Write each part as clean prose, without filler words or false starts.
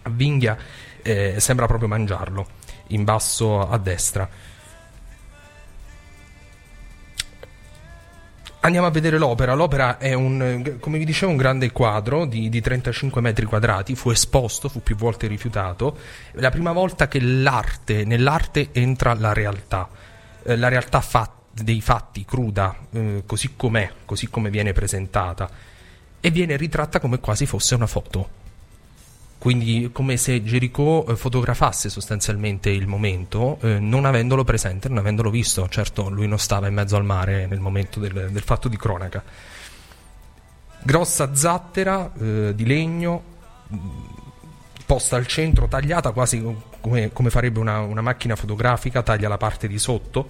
avvinghia, sembra proprio mangiarlo, in basso a destra. Andiamo a vedere l'opera. L'opera è come vi dicevo, un grande quadro di 35 metri quadrati, fu esposto, fu più volte rifiutato. È la prima volta che nell'arte entra la realtà dei fatti, cruda, così com'è, così come viene presentata, e viene ritratta come quasi fosse una foto. Quindi come se Géricault fotografasse sostanzialmente il momento, non avendolo presente, non avendolo visto. Certo, lui non stava in mezzo al mare nel momento del fatto di cronaca. Grossa zattera di legno, posta al centro, tagliata quasi come farebbe una macchina fotografica, taglia la parte di sotto,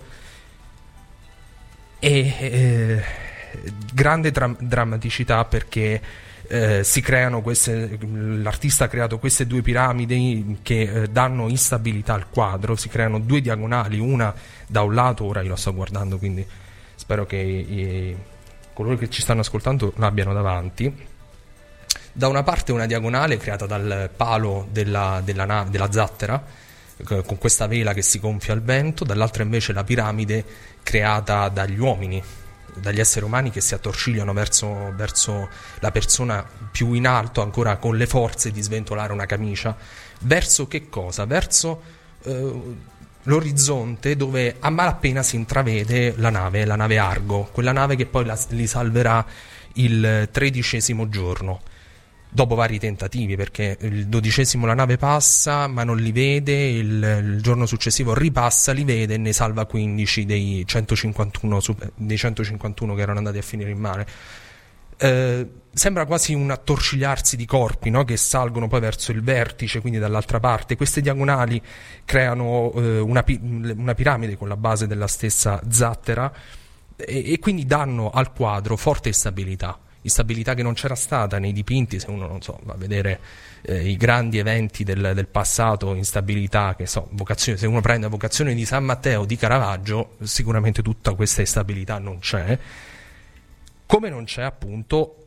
e grande drammaticità, perché si creano l'artista ha creato queste due piramidi che danno instabilità al quadro. Si creano due diagonali, una da un lato, ora io lo sto guardando, quindi spero che coloro che ci stanno ascoltando l'abbiano davanti. Da una parte una diagonale creata dal palo della zattera, con questa vela che si gonfia al vento, dall'altra invece la piramide creata dagli uomini, dagli esseri umani che si attorcigliano verso la persona più in alto, ancora con le forze di sventolare una camicia. Verso che cosa? Verso l'orizzonte, dove a malapena si intravede la nave Argo, quella nave che poi li salverà il 13° giorno, dopo vari tentativi, perché il 12° la nave passa ma non li vede, il giorno successivo ripassa, li vede e ne salva 15 dei 151 che erano andati a finire in mare. Sembra quasi un attorcigliarsi di corpi, no? Che salgono poi verso il vertice, quindi dall'altra parte. Queste diagonali creano una piramide con la base della stessa zattera, e quindi danno al quadro forte stabilità che non c'era stata nei dipinti. Se uno, non so, va a vedere i grandi eventi del passato, instabilità, che so, vocazione, se uno prende la Vocazione di San Matteo di Caravaggio, sicuramente tutta questa instabilità non c'è, come non c'è appunto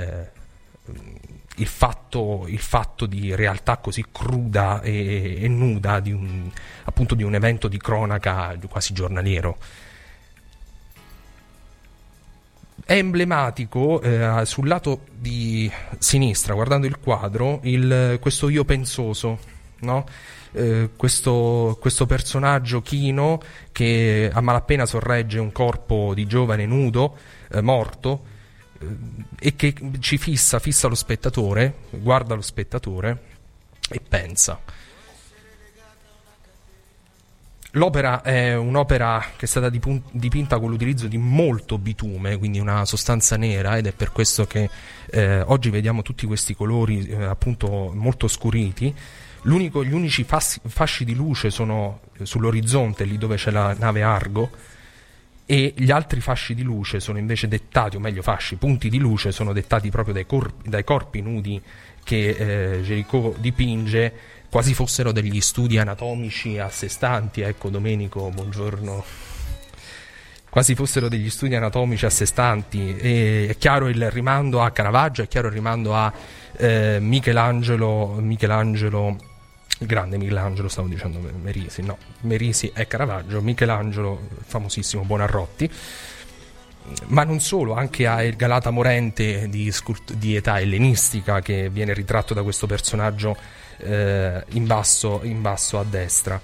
il fatto di realtà così cruda e nuda di un evento di cronaca quasi giornaliero. È emblematico sul lato di sinistra, guardando il quadro, questo io pensoso, no? Questo personaggio chino che a malapena sorregge un corpo di giovane nudo, morto, e che ci fissa lo spettatore, guarda lo spettatore e pensa. L'opera è un'opera che è stata dipinta con l'utilizzo di molto bitume, quindi una sostanza nera, ed è per questo che oggi vediamo tutti questi colori appunto molto scuriti. Gli unici fasci di luce sono sull'orizzonte, lì dove c'è la nave Argo, e gli altri fasci di luce sono invece dettati, o meglio punti di luce sono dettati proprio dai corpi nudi che Géricault dipinge, quasi fossero degli studi anatomici a sé stanti. Ecco, Domenico, buongiorno. Quasi fossero degli studi anatomici a sé stanti. E è chiaro il rimando a Caravaggio, è chiaro il rimando a Michelangelo, il grande Michelangelo, stavo dicendo Merisi, no, Merisi è Caravaggio, Michelangelo, famosissimo Buonarroti, ma non solo, anche a Il Galata morente di età ellenistica, che viene ritratto da questo personaggio in basso a destra.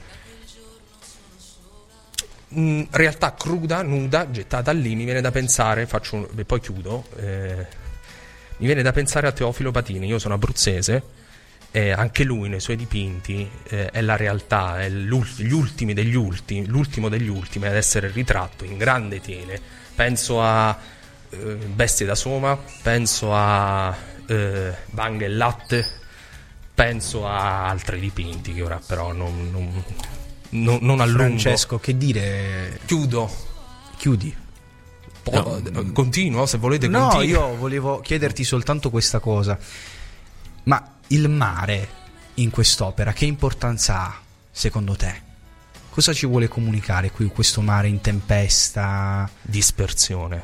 Realtà cruda, nuda, gettata lì. Mi viene da pensare, e poi chiudo, mi viene da pensare a Teofilo Patini. Io sono abruzzese, anche lui nei suoi dipinti è la realtà, è l'ultimo degli ultimi ad essere ritratto in grande tele. Penso a Bestie da Soma, penso a Bang e Latte, penso a altri dipinti che ora però non allungo. Francesco, che dire? Chiudi. Continuo, se volete. No, io volevo chiederti soltanto questa cosa. Ma il mare in quest'opera che importanza ha, secondo te? Cosa ci vuole comunicare qui questo mare in tempesta? Dispersione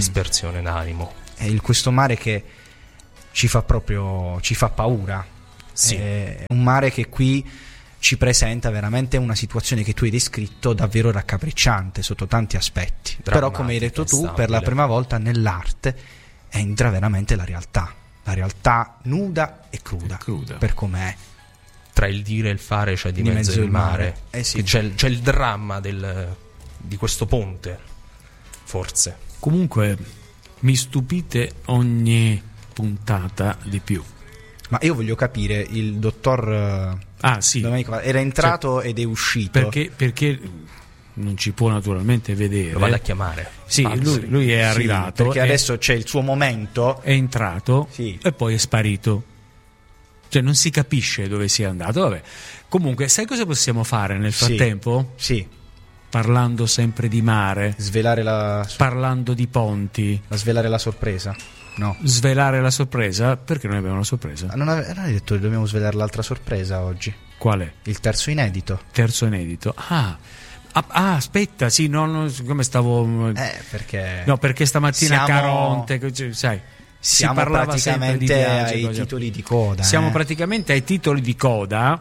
d'animo. È questo mare che ci fa paura. Sì. È un mare che qui ci presenta veramente una situazione che tu hai descritto davvero raccapricciante sotto tanti aspetti. Però, come hai detto tu, per la prima volta nell'arte entra veramente la realtà nuda e cruda. Per com'è. Tra il dire e il fare c'è di mezzo il mare. Sì. C'è il dramma di questo ponte, forse. Comunque mi stupite ogni puntata di più. Ma io voglio capire, il dottor sì, Domenico era entrato ed è uscito. Perché non ci può naturalmente vedere. Lo vado a chiamare. Sì, lui è arrivato. Perché adesso c'è il suo momento. È entrato Sì. e poi è sparito. Cioè non si capisce dove sia andato. Vabbè. Comunque, sai cosa possiamo fare nel frattempo? Sì. Parlando sempre di mare, parlando di ponti. Svelare la sorpresa? No. Svelare la sorpresa? Perché noi abbiamo una sorpresa? Non hai detto che dobbiamo svelare l'altra sorpresa oggi? Qual è? Il terzo inedito. Terzo inedito. Aspetta, sì, come stavo... Perché... No, perché stamattina Caronte, sai... Siamo si parlava sempre di viaggi, ai titoli di coda. Siamo praticamente ai titoli di coda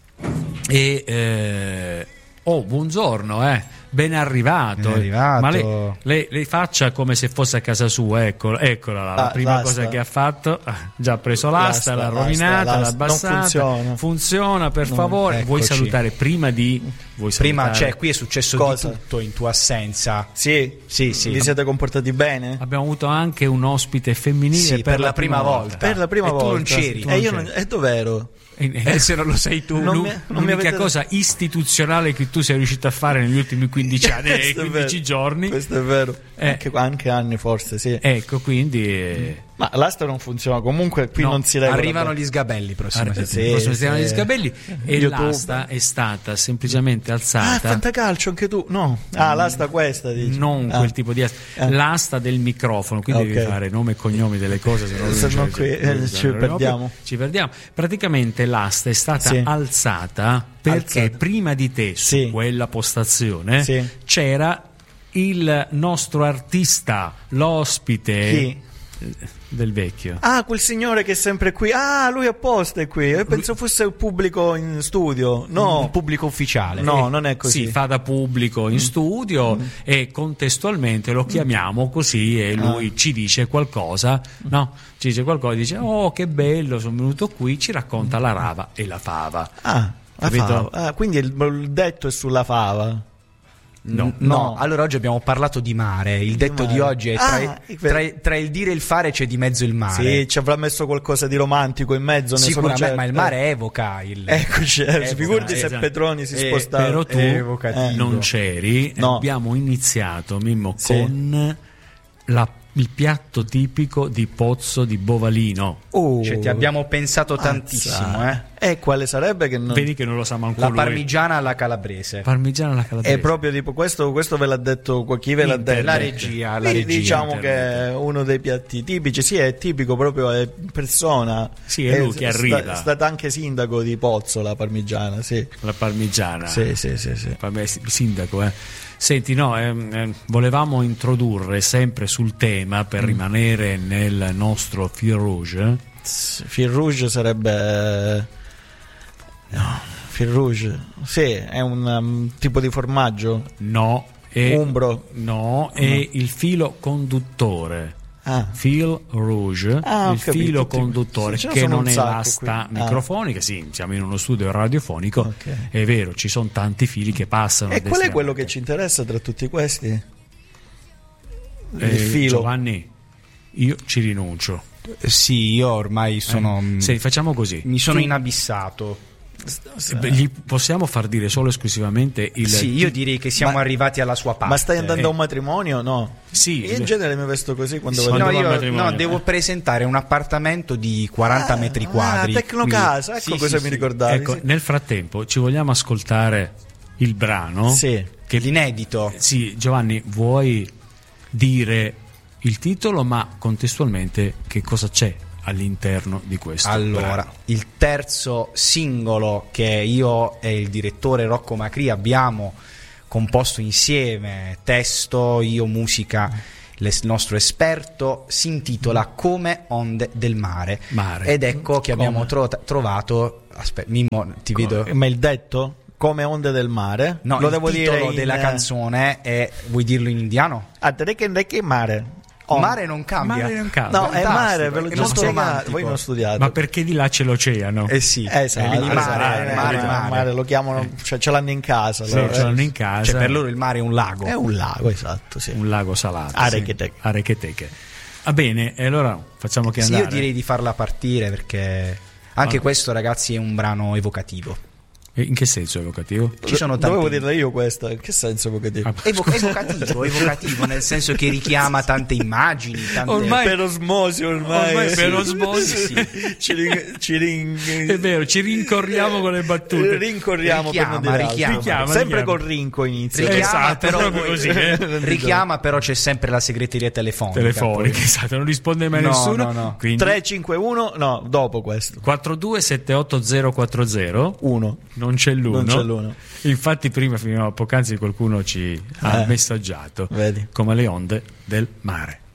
e buongiorno, ben arrivato. Ma lei faccia come se fosse a casa sua, eccola la prima l'asta. cosa che ha fatto, già ha preso l'asta, l'ha rovinata, l'ha abbassata. Funziona, per favore. Vuoi salutare prima di... Cioè, qui è successo di tutto in tua assenza. Sì. Vi siete comportati bene? Abbiamo avuto anche un ospite femminile per la prima volta. Per la prima volta. Tu non c'eri. E dov'ero? Se non lo sei tu. L'unica cosa istituzionale che tu sei riuscito a fare negli ultimi 15 anni e 15 giorni. Questo è vero. Anche anni forse, sì. Ecco, quindi... Ma l'asta non funziona, comunque qui non si regola. Arrivano gli sgabelli prossima settimana. Gli sgabelli e YouTube. L'asta è stata semplicemente alzata. Fantacalcio anche tu? No. L'asta questa dici. Non quel tipo di asta. L'asta del microfono, quindi devi fare nome e cognomi delle cose, se no ci perdiamo. Praticamente l'asta è stata alzata perché prima di te su quella postazione c'era il nostro artista, l'ospite del vecchio. Quel signore che è sempre qui. Lui apposta è qui. Io penso fosse il pubblico in studio. No, il pubblico ufficiale. No, non è così. Fa da pubblico in studio e contestualmente lo chiamiamo così e lui ci dice qualcosa. No, ci dice qualcosa, dice: "Oh, che bello, sono venuto qui", ci racconta la rava e la fava. La fava. Quindi il detto è sulla fava. No, allora oggi abbiamo parlato di mare. Il detto di oggi è tra il dire e il fare c'è di mezzo il mare. Sì, ci avrà messo qualcosa di romantico in mezzo. Sicuramente, ma il mare evoca il... Eccoci, figurati se Petroni si spostava. Però tu non c'eri. Abbiamo iniziato, Mimmo, con il piatto tipico di Pozzo di Bovalino. Cioè, ti abbiamo pensato tantissimo, E quale sarebbe che non... Vedi che non lo sa manco la lui. parmigiana alla calabrese. È proprio tipo questo ve l'ha detto, chi ve l'ha detto? La regia. Diciamo che è uno dei piatti tipici. Sì, è tipico proprio, è persona. Sì, è lui che arriva. È stata anche sindaco di Pozzo, la parmigiana, sì. La parmigiana. Sì. Sindaco, Senti, volevamo introdurre sempre sul tema, per rimanere nel nostro fil rouge. Fil rouge sarebbe... No, fil rouge. Sì, è un tipo di formaggio? No. Umbro? No, è il filo conduttore. Fil rouge, il filo conduttore, che non è l'asta microfonica. Sì, siamo in uno studio radiofonico, è vero, ci sono tanti fili che passano. E qual è quello che ci interessa tra tutti questi? Il filo. Giovanni, io ci rinuncio. Sì, io ormai sono... facciamo così. Mi sono inabissato. Gli possiamo far dire solo esclusivamente il... Sì, io direi che siamo arrivati alla sua parte. Ma stai andando a un matrimonio? No. Sì. Io in genere mi vesto così quando vado a un matrimonio. No, devo presentare un appartamento di 40 metri quadri. Tecnocasa, cosa mi ricordavi. Ecco, nel frattempo ci vogliamo ascoltare il brano. Sì. Che l'inedito. Sì, Giovanni, vuoi dire il titolo, ma contestualmente che cosa c'è all'interno di questo brano? Il terzo singolo che io e il direttore Rocco Macri abbiamo composto insieme, testo, io musica, il nostro esperto, si intitola Come onde del mare. Ed ecco che abbiamo trovato aspetta, Mimmo, ti vedo. Ma il detto? Come onde del mare? No, lo il devo titolo dire della canzone è, vuoi dirlo in indiano? Mare. Mare non cambia. Mare non cambia. No, è mare, ve lo giusto romantico. Voi non studiate. Ma perché di là c'è l'oceano? Sì. Esatto. Mare lo chiamano, cioè ce l'hanno in casa. Sì, ce l'hanno in casa. Cioè per loro il mare è un lago. È un lago, esatto, sì. Un lago salato. Arecheteche. Va bene, e allora facciamo che andare. Io direi di farla partire perché anche questo, ragazzi, è un brano evocativo. In che senso evocativo? Ci sono tanti... Dovevo dirla io questa, in che senso evocativo? Evocativo nel senso che richiama tante immagini, tante... Ormai per osmosi per osmosi sì. È vero, ci rincorriamo con le battute. Rincorriamo per non dire richiama. Sempre col rinco inizia. Esatto, però proprio così. Richiama, però c'è sempre la segreteria telefonica. Esatto, non risponde mai nessuno. No. Quindi 351, no, dopo questo. 4278040. 1. Non c'è l'uno. Non c'è l'uno. Infatti prima, fino a poc'anzi, qualcuno ci ha messaggiato. Vedi. Come le onde del mare.